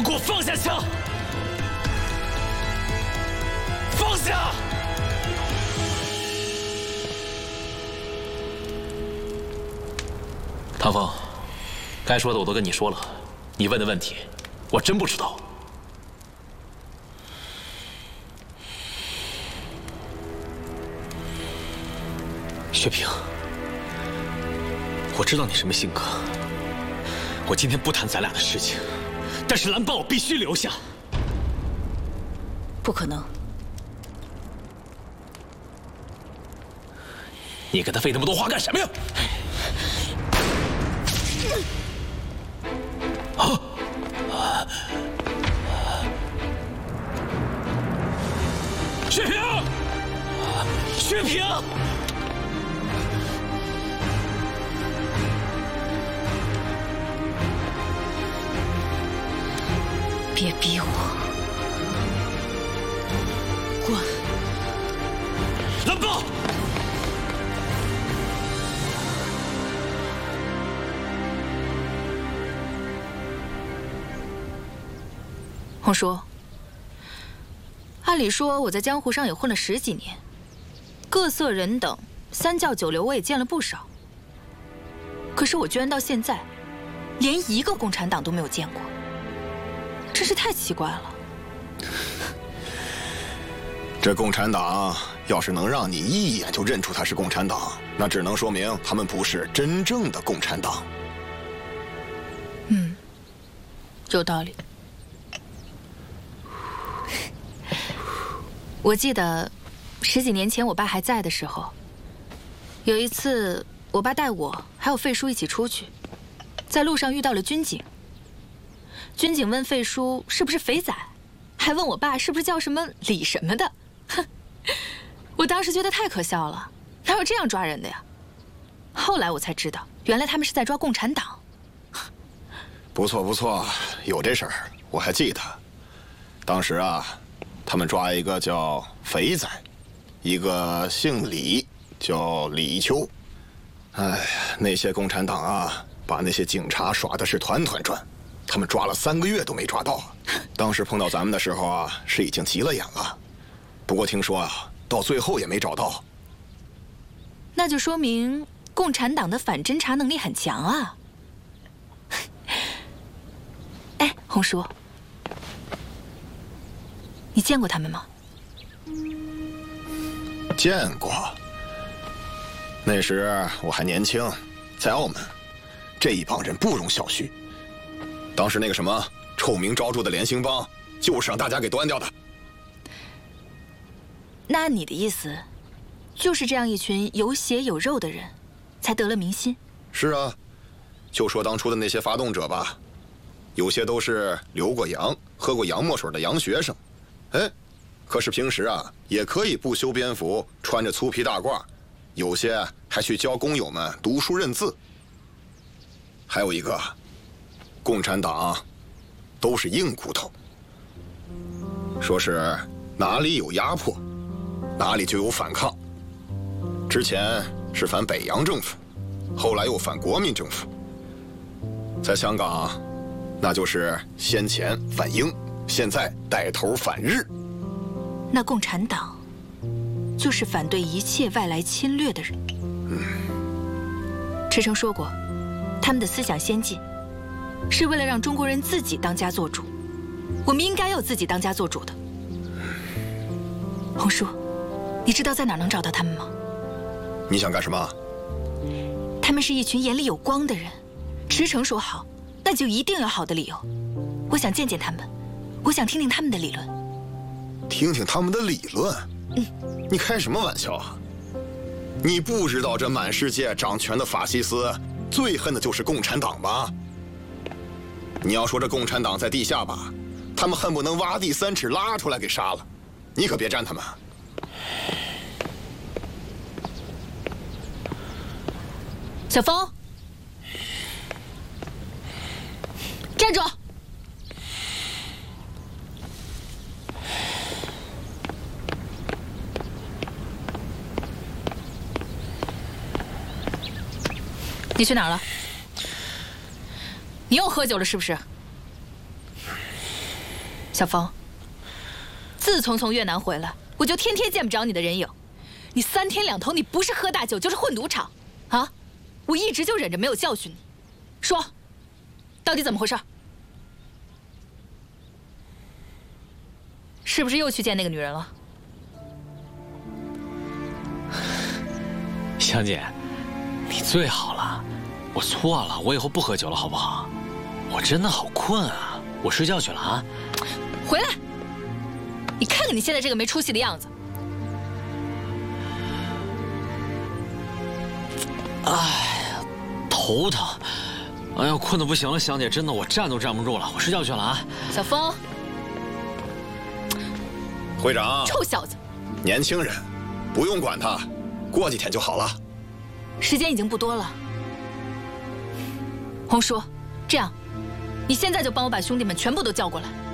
给我放下枪！放下！唐风，该说的我都跟你说了，你问的问题，我真不知道。薛平，我知道你什么性格，我今天不谈咱俩的事情，但是蓝豹我必须留下。 不可能！ 你跟他费那么多话干什么呀？薛平，薛平！ 别逼我！滚！ 蓝豹！ 红叔，按理说我在江湖上也混了10几年，各色人等、三教九流我也见了不少。可是我居然到现在，连一个共产党都没有见过，真是太奇怪了。 这共产党要是能让你一眼就认出他是共产党，那只能说明他们不是真正的共产党。 有道理。我记得10几年前我爸还在的时候，有一次我爸带我还有费叔一起出去，在路上遇到了军警。军警问费叔是不是肥仔，还问我爸是不是叫什么李什么的。哼，我当时觉得太可笑了，哪有这样抓人的呀？后来我才知道，原来他们是在抓共产党。 不错不错，有这事儿，我还记得。当时啊，他们抓一个叫肥仔，一个姓李，叫李秋。哎呀，那些共产党啊，把那些警察耍的是团团转，他们抓了3个月都没抓到。当时碰到咱们的时候啊，是已经急了眼了。不过听说啊，到最后也没找到。 那就说明共产党的反侦查能力很强啊。哎，红叔，你见过他们吗？ 见过。那时我还年轻，在澳门，这一帮人不容小觑。当时那个什么臭名昭著的联兴帮，就是让大家给端掉的。 那按你的意思，就是这样一群有血有肉的人，才得了民心。 是啊，就说当初的那些发动者吧，有些都是留过洋、喝过洋墨水的洋学生，哎，可是平时啊也可以不修边幅，穿着粗皮大褂，有些还去教工友们读书认字。还有一个，共产党都是硬骨头，说是哪里有压迫，哪里就有反抗。之前是反北洋政府，后来又反国民政府。在香港，那就是先前反英，现在带头反日。 那共产党就是反对一切外来侵略的人。池诚说过，他们的思想先进，是为了让中国人自己当家做主。我们应该要自己当家做主的。红叔，你知道在哪儿能找到他们吗？ 你想干什么？ 他们是一群眼里有光的人，池诚说好，那就一定有好的理由。我想见见他们，我想听听他们的理论。 听听他们的理论？你开什么玩笑啊？你不知道这满世界掌权的法西斯最恨的就是共产党吗？你要说这共产党在地下吧，他们恨不能挖地3尺拉出来给杀了。你可别沾他们。 小风，站住！你去哪儿了？你又喝酒了是不是？ 小峰，自从越南回来，我就天天见不着你的人影。你3天2头，你不是喝大酒就是混赌场，啊！我一直就忍着没有教训你。说，到底怎么回事？是不是又去见那个女人了？ 香姐，你最好了，我错了，我以后不喝酒了，好不好？我真的好困啊，我睡觉去了啊。 回来！你看看你现在这个没出息的样子。 哎呀，头疼！哎呀，困得不行了，香姐，真的我站都站不住了，我睡觉去了啊。 小峰， 会长， 臭小子， 年轻人，不用管他，过几天就好了。 时间已经不多了。红叔，这样，你现在就帮我把兄弟们全部都叫过来。